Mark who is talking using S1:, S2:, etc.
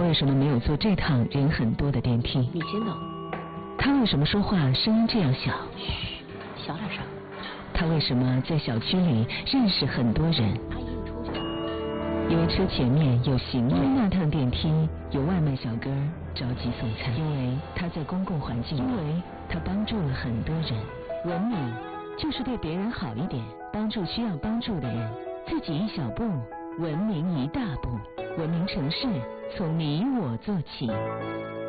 S1: 为什么没有坐这趟人很多的电梯？
S2: 你先走。
S1: 他为什么说话声音这样小？
S2: 嘘，小点声。
S1: 他为什么在小区里认识很多人？
S2: 阿姨，我出去了。
S1: 因为车前面有行人，因为那趟电梯有外卖小哥着急送餐，因为他在公共环境，因为他帮助了很多人。文明就是对别人好一点，帮助需要帮助的人，自己一小步，文明一大步。文明城市从你我做起。